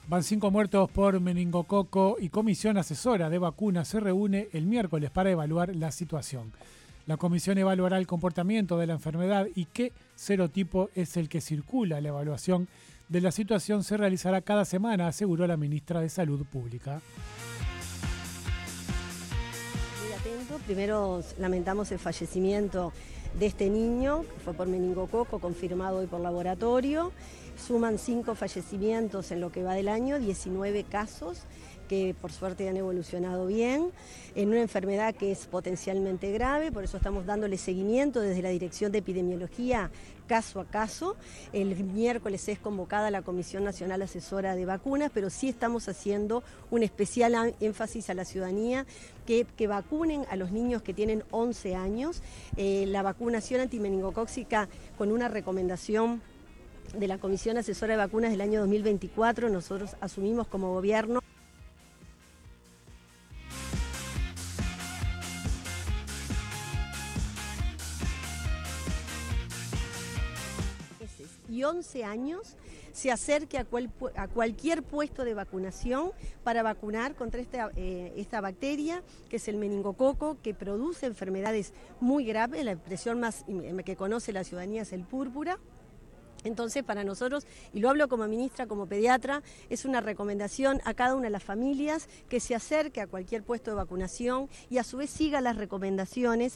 Van 5 muertos por meningococo y Comisión Asesora de Vacunas se reúne el miércoles para evaluar la situación. La comisión evaluará el comportamiento de la enfermedad y qué serotipo es el que circula. La evaluación de la situación se realizará cada semana, aseguró la ministra de Salud Pública. Muy atento. Primero lamentamos el fallecimiento de este niño, que fue por meningococo, confirmado hoy por laboratorio. Suman 5 fallecimientos en lo que va del año, 19 casos que por suerte han evolucionado bien, en una enfermedad que es potencialmente grave, por eso estamos dándole seguimiento desde la Dirección de Epidemiología caso a caso. El miércoles es convocada la Comisión Nacional Asesora de Vacunas, pero sí estamos haciendo un especial énfasis a la ciudadanía que vacunen a los niños que tienen 11 años. La vacunación antimeningocócica con una recomendación de la Comisión Asesora de Vacunas del año 2024, nosotros asumimos como gobierno. Y 11 años se acerque a cualquier puesto de vacunación para vacunar contra esta bacteria, que es el meningococo, que produce enfermedades muy graves. La expresión más que conoce la ciudadanía es el púrpura. Entonces, para nosotros, y lo hablo como ministra, como pediatra, es una recomendación a cada una de las familias que se acerque a cualquier puesto de vacunación y a su vez siga las recomendaciones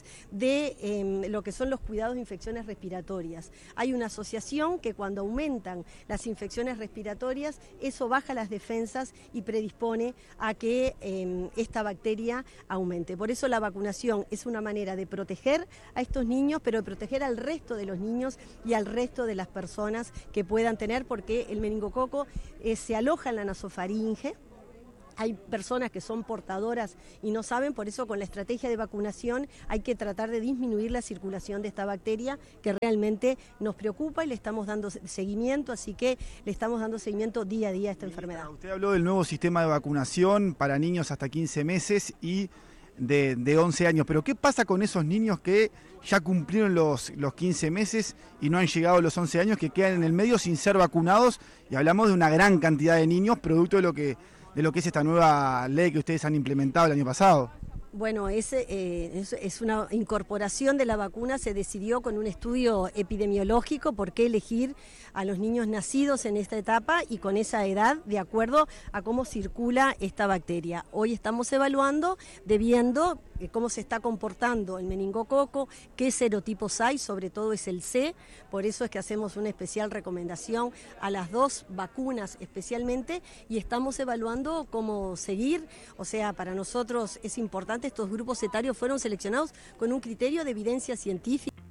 de lo que son los cuidados de infecciones respiratorias. Hay una asociación que cuando aumentan las infecciones respiratorias, eso baja las defensas y predispone a que esta bacteria aumente. Por eso la vacunación es una manera de proteger a estos niños, pero de proteger al resto de los niños y al resto de las personas que puedan tener, porque el meningococo se aloja en la nasofaringe. Hay personas que son portadoras y no saben, por eso con la estrategia de vacunación hay que tratar de disminuir la circulación de esta bacteria que realmente nos preocupa y le estamos dando seguimiento, así que le estamos dando seguimiento día a día a esta enfermedad. Usted habló del nuevo sistema de vacunación para niños hasta 15 meses y de 11 años, pero ¿qué pasa con esos niños que ya cumplieron los 15 meses y no han llegado a los 11 años, que quedan en el medio sin ser vacunados? Y hablamos de una gran cantidad de niños producto de lo que es esta nueva ley que ustedes han implementado el año pasado. Bueno, es una incorporación de la vacuna, se decidió con un estudio epidemiológico por qué elegir a los niños nacidos en esta etapa y con esa edad de acuerdo a cómo circula esta bacteria. Hoy estamos evaluando, viendo cómo se está comportando el meningococo, qué serotipos hay, sobre todo es el C, por eso es que hacemos una especial recomendación a las 2 vacunas especialmente y estamos evaluando cómo seguir, o sea, para nosotros es importante, estos grupos etarios fueron seleccionados con un criterio de evidencia científica.